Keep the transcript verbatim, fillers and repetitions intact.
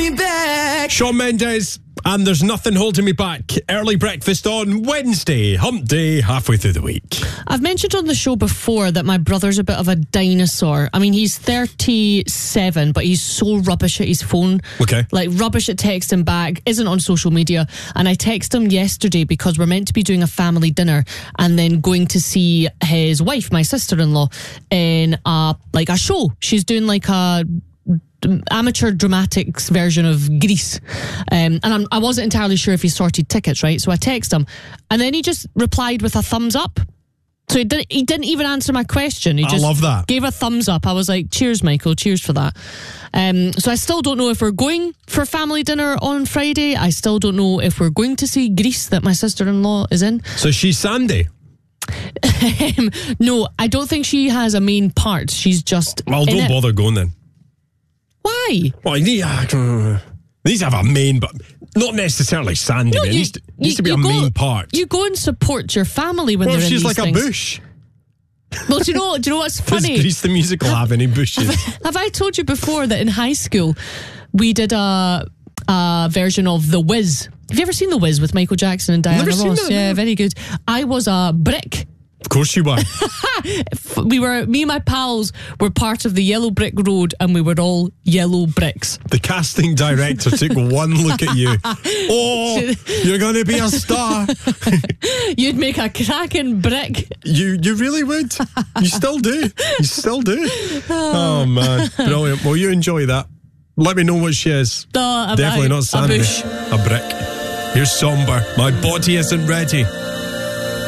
me back. Shawn Mendes, and There's Nothing Holding Me Back. Early breakfast on Wednesday, hump day, halfway through the week. I've mentioned on the show before that my brother's a bit of a dinosaur. I mean, he's thirty-seven, but he's so rubbish at his phone. Okay. Like, rubbish at texting back, isn't on social media. And I texted him yesterday because we're meant to be doing a family dinner and then going to see his wife, my sister-in-law, in a, like a show. She's doing like a amateur dramatics version of Grease, um, and I'm, I wasn't entirely sure if he sorted tickets, right? So I texted him, and then he just replied with a thumbs up. So he didn't, he didn't even answer my question. He I just love that. Gave a thumbs up. I was like, cheers, Michael, cheers for that. Um, so I still don't know if we're going for family dinner on Friday. I still don't know if we're going to see Grease that my sister-in-law is in. So she's Sandy. um, no, I don't think she has a main part. She's just Well, in don't it. bother going then. Why? Well, he uh, needs to have a main, but not necessarily Sandy. No, man. you- needs to, needs you- to be you a go- main part. You go and support your family when well, they're in she's these like things. a bush. Well, do you know? Do you know what's Does funny? Grease the musical have any bushes? Have I told you before that in high school we did a, a version of The Wiz? Have you ever seen The Wiz with Michael Jackson and Diana Never Ross? seen that, Yeah, no. very good. I was a brick. Of course you were. We were, me and my pals were part of the Yellow Brick Road, and we were all yellow bricks. The casting director took one look at you. Oh, you're going to be a star. You'd make a cracking brick. You you really would. You still do. You still do. Oh, man. Brilliant. Well, you enjoy that. Let me know what she is. Uh, a- Definitely a- not a Sandy. bush. A brick. You're somber. My body isn't ready.